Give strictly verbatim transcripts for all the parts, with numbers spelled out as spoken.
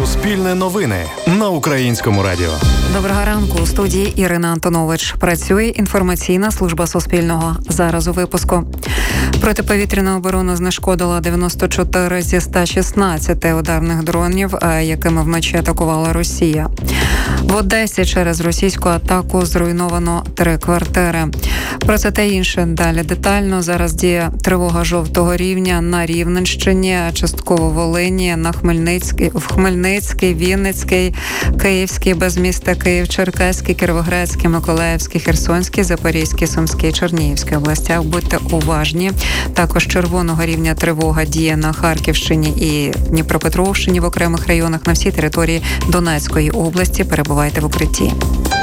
Суспільне новини на Українському радіо. Доброго ранку. У студії Ірина Антонович. Працює інформаційна служба Суспільного. Зараз у випуску. Протиповітряна оборона знешкодила дев'яносто чотири зі ста шістнадцяти ударних дронів, якими вночі атакувала Росія. В Одесі через російську атаку зруйновано три квартири. Про це та інше далі детально. Зараз діє тривога жовтого рівня на Рівненщині, частково Волині, на Хмельницький, в Хмельницький, Вінницький, Київський, без міста Київ, Черкаський, Кіровоградський, Миколаївський, Херсонський, Запорізький, Сумський, Чернігівський областях. Будьте уважні. Також червоного рівня тривога діє на Харківщині і Дніпропетровщині в окремих районах. На всій території Донецької області перебувайте в укритті.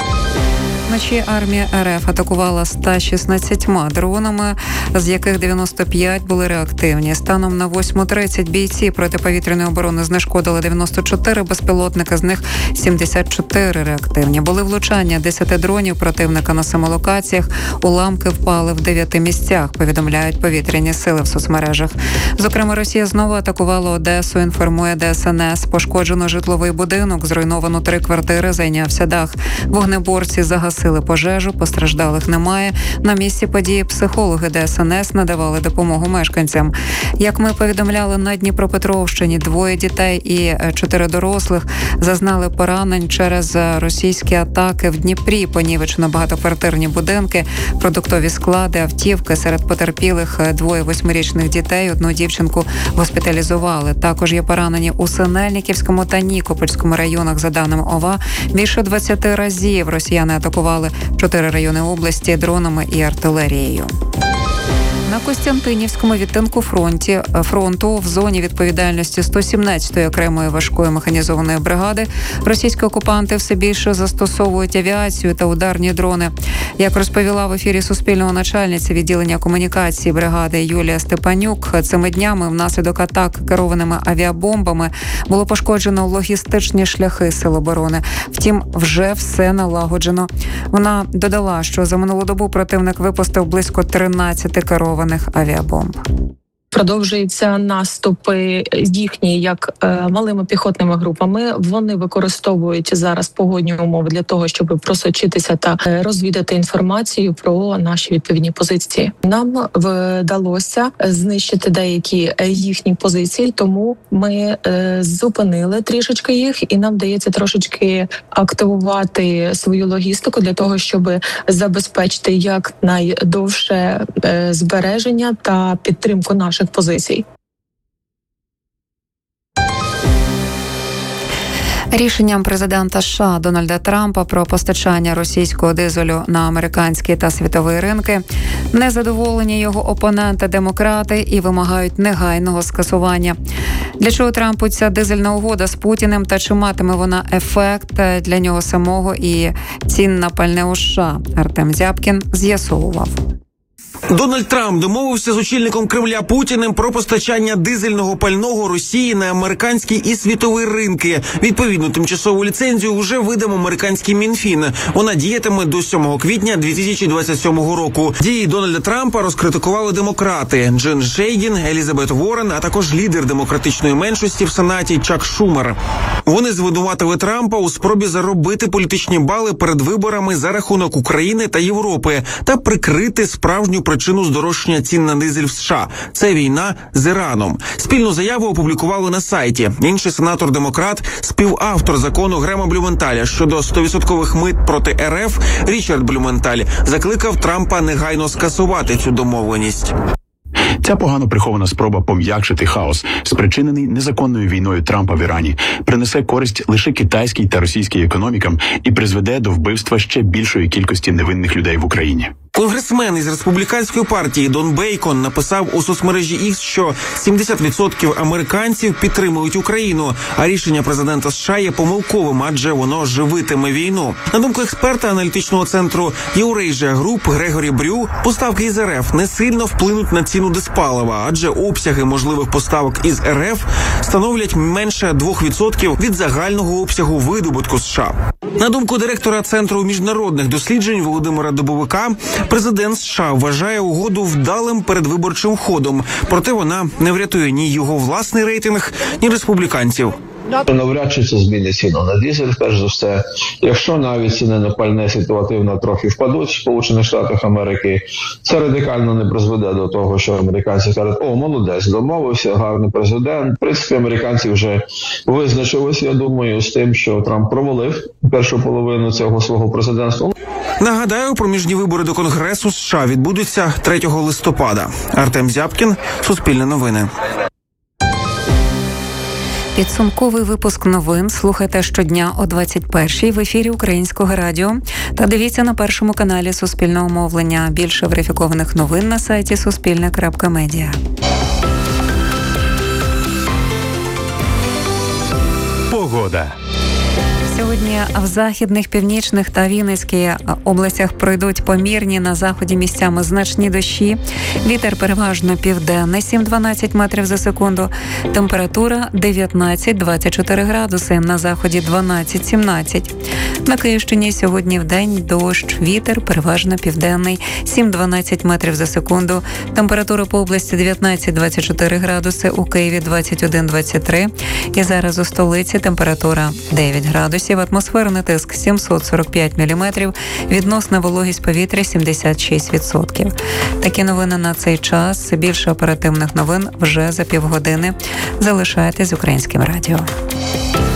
Вночі армія РФ атакувала ста шістнадцятьма дронами, з яких дев'яносто п'ять були реактивні. Станом на восьму тридцять бійці протиповітряної оборони знешкодили дев'яносто чотири безпілотника, з них сімдесят чотири реактивні. Були влучання десяти дронів противника на семи локаціях. Уламки впали в дев'яти місцях, повідомляють повітряні сили в соцмережах. Зокрема, Росія знову атакувала Одесу, інформує Де Ес Ен Ес. Пошкоджено житловий будинок, зруйновано три квартири, зайнявся дах. Вогнеборці загасили Сили пожежу, постраждалих немає. На місці події психологи Де Ес Ен Ес надавали допомогу мешканцям. Як ми повідомляли, на Дніпропетровщині двоє дітей і чотири дорослих зазнали поранень через російські атаки. В Дніпрі понівечено багатоквартирні будинки, продуктові склади, автівки. Серед потерпілих двоє восьмирічних дітей, одну дівчинку госпіталізували. Також є поранені у Синельниківському та Нікопольському районах. За даними ОВА, більше двадцяти разів росіяни атакували чотири райони області дронами і артилерією. На Костянтинівському відтинку фронті, фронту в зоні відповідальності сто сімнадцятої окремої важкої механізованої бригади російські окупанти все більше застосовують авіацію та ударні дрони. Як розповіла в ефірі Суспільного начальниця відділення комунікації бригади Юлія Степанюк, цими днями внаслідок атак керованими авіабомбами було пошкоджено логістичні шляхи Сил оборони. Втім, вже все налагоджено. Вона додала, що за минулу добу противник випустив близько тринадцяти керованих авіабомб. Продовжуються наступи їхні як е, малими піхотними групами. Вони використовують зараз погодні умови для того, щоб просочитися та е, розвідати інформацію про наші відповідні позиції. Нам вдалося знищити деякі їхні позиції, тому ми е, зупинили трішечки їх, і нам вдається трошечки активувати свою логістику для того, щоб забезпечити якнайдовше е, збереження та підтримку наших позицій. Рішенням президента США Дональда Трампа про постачання російського дизелю на американські та світові ринки незадоволені його опоненти-демократи і вимагають негайного скасування. Для чого Трампу ця дизельна угода з Путіним та чи матиме вона ефект для нього самого і цін на пальне у США? Артем Зябкін з'ясовував. Дональд Трамп домовився з очільником Кремля Путіним про постачання дизельного пального Росії на американські і світові ринки. Відповідну тимчасову ліцензію вже видав американський Мінфін. Вона діятиме до сьомого квітня дві тисячі двадцять сьомого року. Дії Дональда Трампа розкритикували демократи Джин Шейгін, Елізабет Уоррен, а також лідер демократичної меншості в Сенаті Чак Шумер. Вони звинуватили Трампа у спробі заробити політичні бали перед виборами за рахунок України та Європи та прикрити справжню причину здорожчання цін на дизель в США – це війна з Іраном. Спільну заяву опублікували на сайті. Інший сенатор-демократ, співавтор закону Грема Блюменталя щодо сто відсотків мит проти ер еф Річард Блюменталь закликав Трампа негайно скасувати цю домовленість. Ця погано прихована спроба пом'якшити хаос, спричинений незаконною війною Трампа в Ірані, принесе користь лише китайській та російській економікам і призведе до вбивства ще більшої кількості невинних людей в Україні. Конгресмен із республіканської партії Дон Бейкон написав у соцмережі Ікс, що сімдесят відсотків американців підтримують Україну, а рішення президента США є помилковим, адже воно живитиме війну. На думку експерта аналітичного центру Eurasia Group Грегорі Брю, поставки із ер еф не сильно вплинуть на ціну диспалива, адже обсяги можливих поставок із ер еф становлять менше двох відсотків від загального обсягу видобутку США. На думку директора Центру міжнародних досліджень Володимира Дубовика, президент США вважає угоду вдалим передвиборчим ходом, проте вона не врятує ні його власний рейтинг, ні республіканців. Навряд чи це змінить ціну на дизель, перш за все. Якщо навіть ціни на пальне ситуативно трохи впадуть в Сполучених Штатах Америки, це радикально не призведе до того, що американці кажуть, о, молодець, домовився, гарний президент. В принципі, американці вже визначилися, я думаю, з тим, що Трамп провалив першу половину цього свого президентства. Нагадаю, проміжні вибори до Конгресу США відбудуться третього листопада. Артем Зябкін, Суспільне новини. Підсумковий випуск новин слухайте щодня о двадцять першій в ефірі Українського радіо та дивіться на першому каналі Суспільного мовлення. Більше верифікованих новин на сайті суспільне крапка медіа. Погода. Сьогодні в західних, північних та Вінницькій областях пройдуть помірні, на заході місцями значні дощі. Вітер переважно південний, сім-дванадцять метрів за секунду. Температура дев'ятнадцять-двадцять чотири градуси, на заході дванадцять-сімнадцять. На Київщині сьогодні вдень дощ, вітер переважно південний, сім-дванадцять метрів за секунду. Температура по області дев'ятнадцять-двадцять чотири градуси, у Києві двадцять один-двадцять три. І зараз у столиці температура дев'ять градусів. Атмосферний тиск сімсот сорок п'ять міліметрів, відносна вологість повітря сімдесят шість відсотків. Такі новини на цей час. Більше оперативних новин вже за півгодини. Залишайтесь з Українським радіо.